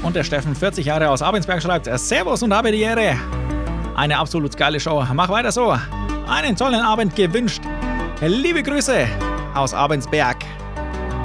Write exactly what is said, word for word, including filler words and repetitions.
Und der Steffen, vierzig Jahre aus Abendsberg, schreibt: Servus und habe die Ehre. Eine absolut geile Show. Mach weiter so. Einen tollen Abend gewünscht. Liebe Grüße aus Abendsberg.